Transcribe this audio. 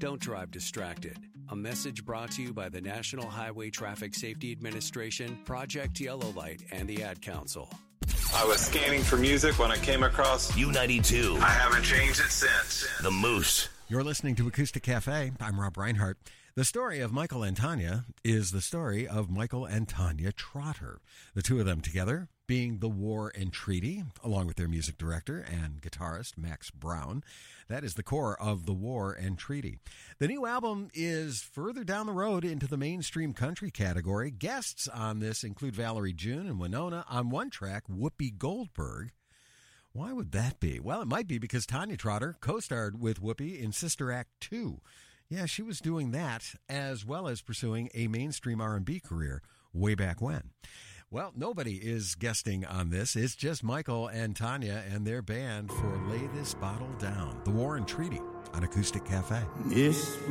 Don't drive distracted. A message brought to you by the National Highway Traffic Safety Administration, Project Yellow Light, and the Ad Council. I was scanning for music when I came across U92. I haven't changed it since. The Moose. You're listening to Acoustic Cafe. I'm Rob Reinhart. The story of Michael and Tanya is the story of Michael and Tanya Trotter. The two of them together being The War and Treaty, along with their music director and guitarist, Max Brown. That is the core of The War and Treaty. The new album is further down the road into the mainstream country category. Guests on this include Valerie June and Winona. On one track, Whoopi Goldberg. Why would that be? Well, it might be because Tanya Trotter co-starred with Whoopi in Sister Act 2. Yeah, she was doing that as well as pursuing a mainstream R&B career way back when. Well, nobody is guesting on this. It's just Michael and Tanya and their band for Lay This Bottle Down. The War and Treaty on Acoustic Cafe. This